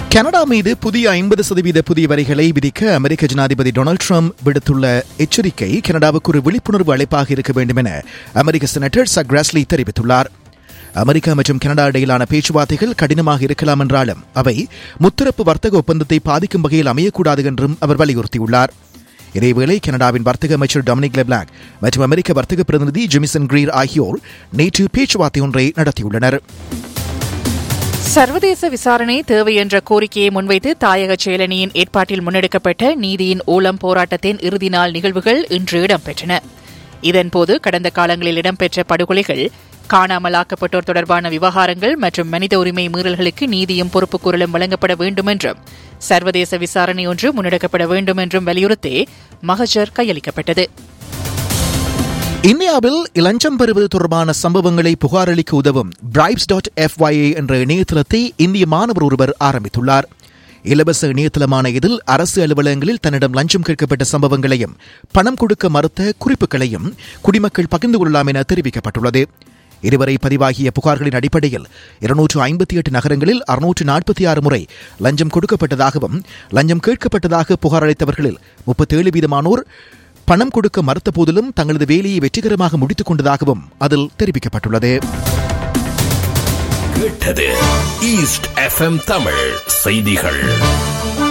Canada மீது புதிய 50% புதிய வரிகளை விதிக்க அமெரிக்க ஜனாதிபதி டொனால்டு ட்ரம்ப் விடுத்துள்ள எச்சரிக்கை கனடாவுக்கு ஒரு விழிப்புணர்வு அழைப்பாக இருக்க வேண்டும் என அமெரிக்க செனட்டர் சக் கிராஸ்லி தெரிவித்துள்ளார். அமெரிக்கா மற்றும் கனடா இடையிலான பேச்சுவார்த்தைகள் கடினமாக இருக்கலாம் என்றாலும் அவை முத்தரப்பு வர்த்தக ஒப்பந்தத்தை பாதிக்கும் வகையில் அமையக்கூடாது என்றும் அவர் வலியுறுத்தியுள்ளார். இதேவேளை கனடாவின் வர்த்தக அமைச்சர் டொமினிக் லெப்லாக் மற்றும் அமெரிக்க வர்த்தக பிரதிநிதி ஜெமிசன் கிரீர் ஆகியோர் நேற்று பேச்சுவார்த்தை ஒன்றை நடத்தியுள்ளனர். சர்வதேச விசாரணை தேவை என்ற கோரிக்கையை முன்வைத்து தாயக செயலணியின் ஏற்பாட்டில் முன்னெடுக்கப்பட்ட நீதியின் ஓலம் போராட்டத்தின் இறுதி நாள் நிகழ்வுகள் இன்று இடம்பெற்றன. இதன்போது கடந்த காலங்களில் இடம்பெற்ற படுகொலைகள், காணாமலாக்கப்பட்டோர் தொடர்பான விவகாரங்கள் மற்றும் மனித உரிமை மீறல்களுக்கு நீதியும் பொறுப்புக்கூறலும் வழங்கப்பட வேண்டும் என்றும் சர்வதேச விசாரணை ஒன்று முன்னெடுக்கப்பட வேண்டும் என்றும் வலியுறுத்தி மகஜர் கையளிக்கப்பட்டது. இந்தியாவில் இலஞ்சம் பெறுவது தொடர்பான சம்பவங்களை புகாரளிக்க உதவும் bribes.fya என்ற இணையதளத்தை இந்திய மாணவர் ஒருவர் ஆரம்பித்துள்ளார். இலவச இணையதளமான இதில் அரசு அலுவலகங்களில் தன்னிடம் லஞ்சம் கேட்கப்பட்ட சம்பவங்களையும் பணம் கொடுக்க மறுத்த குறிப்புகளையும் குடிமக்கள் பகிர்ந்து கொள்ளலாம் என தெரிவிக்கப்பட்டுள்ளது. இதுவரை பதிவாகிய புகார்களின் அடிப்படையில் 258 நகரங்களில் 646 முறை லஞ்சம் கொடுக்கப்பட்டதாகவும் லஞ்சம் கேட்கப்பட்டதாக புகார் அளித்தவர்களில் 37% பணம் கொடுக்க மறுத்த போதிலும் தங்களது வேலையை வெற்றிகரமாக முடித்துக் கொண்டதாகவும் அதில் தெரிவிக்கப்பட்டுள்ளது. ஈஸ்ட் எஃப்எம் தமிழ் செய்திகள்.